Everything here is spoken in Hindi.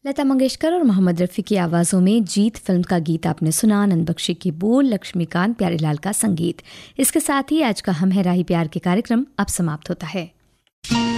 लता मंगेशकर और मोहम्मद रफ़ी की आवाज़ों में जीत फिल्म का गीत आपने सुना। आनंद बख्शी के बोल, लक्ष्मीकांत प्यारेलाल का संगीत। इसके साथ ही आज का हम है राही प्यार के कार्यक्रम अब समाप्त होता है।